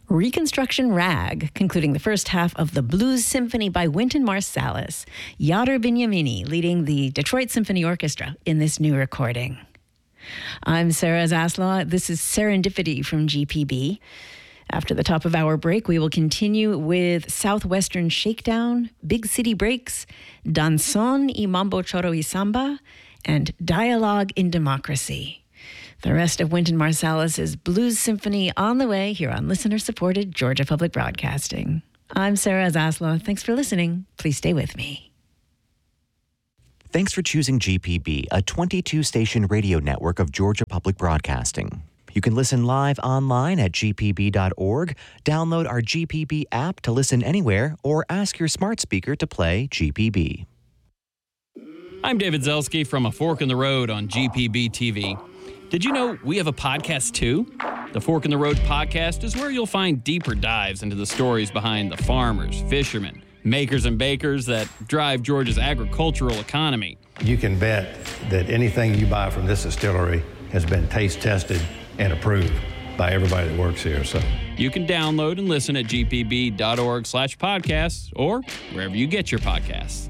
Reconstruction Rag, concluding the first half of the Blues Symphony by Wynton Marsalis. Yadar Binyamini leading the Detroit Symphony Orchestra in this new recording. I'm Sarah Zaslaw. This is Serendipity from GPB. After the top of our break, we will continue with Southwestern Shakedown, Big City Breaks, Danson y Mambo Choro y Samba, and Dialogue in Democracy. The rest of Wynton Marsalis' Blues Symphony on the way here on listener-supported Georgia Public Broadcasting. I'm Sarah Zaslaw. Thanks for listening. Please stay with me. Thanks for choosing GPB, a 22-station radio network of Georgia Public Broadcasting. You can listen live online at gpb.org, download our GPB app to listen anywhere, or ask your smart speaker to play GPB. I'm David Zelski from A Fork in the Road on GPB TV. Did you know we have a podcast too? The Fork in the Road podcast is where you'll find deeper dives into the stories behind the farmers, fishermen, makers and bakers that drive Georgia's agricultural economy. You can bet that anything you buy from this distillery has been taste tested and approved by everybody that works here. So you can download and listen at gpb.org/podcasts or wherever you get your podcasts.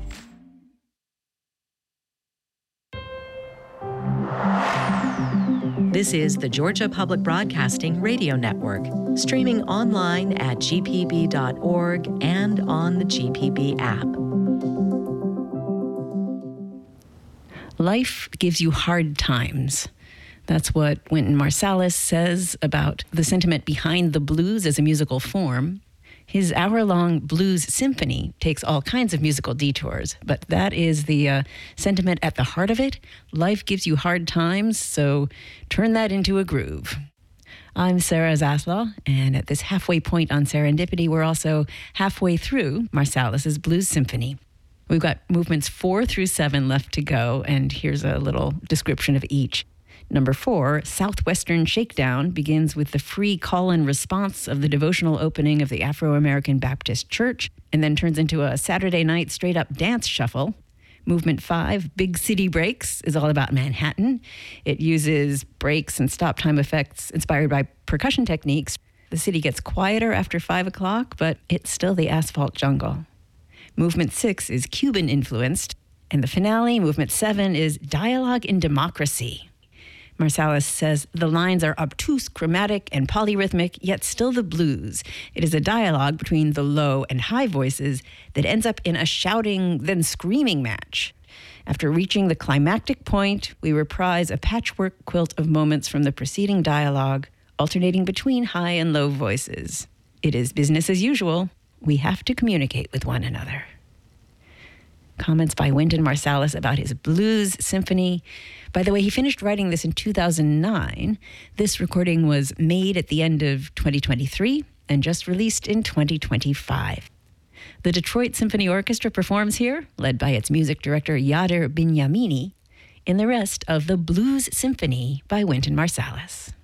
This is the Georgia Public Broadcasting Radio Network, streaming online at gpb.org and on the GPB app. Life gives you hard times. That's what Wynton Marsalis says about the sentiment behind the blues as a musical form. His hour-long blues symphony takes all kinds of musical detours, but that is the sentiment at the heart of it. Life gives you hard times, so turn that into a groove. I'm Sarah Zaslaw, and at this halfway point on Serendipity, we're also halfway through Marsalis' Blues Symphony. We've got movements 4 through 7 left to go, and here's a little description of each. Number 4, Southwestern Shakedown, begins with the free call and response of the devotional opening of the Afro-American Baptist Church, and then turns into a Saturday night straight-up dance shuffle. Movement 5, Big City Breaks, is all about Manhattan. It uses breaks and stop time effects inspired by percussion techniques. The city gets quieter after 5 o'clock, but it's still the asphalt jungle. Movement 6 is Cuban-influenced, and the finale, Movement 7, is Dialogue in Democracy. Marsalis says the lines are obtuse, chromatic, and polyrhythmic, yet still the blues. It is a dialogue between the low and high voices that ends up in a shouting, then screaming match. After reaching the climactic point, we reprise a patchwork quilt of moments from the preceding dialogue, alternating between high and low voices. It is business as usual. We have to communicate with one another. Comments by Wynton Marsalis about his blues symphony. By the way, he finished writing this in 2009. This recording was made at the end of 2023 and just released in 2025. The Detroit Symphony Orchestra performs here, led by its music director Yadar Binyamini, in the rest of the Blues Symphony by Wynton Marsalis.